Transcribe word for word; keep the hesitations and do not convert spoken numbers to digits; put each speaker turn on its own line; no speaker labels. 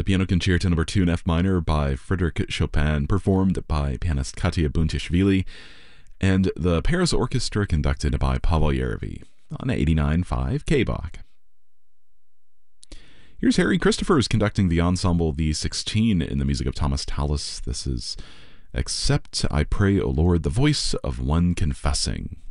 Piano Concerto Number two in F minor by Frédéric Chopin, performed by pianist Katia Buntishvili, and the Paris Orchestra conducted by Pavel Yerevy on eighty-nine point five K-Bach. Here's Harry Christophers conducting the ensemble V sixteen in the music of Thomas Tallis. This is Accept, I Pray, O Lord, the Voice of One Confessing.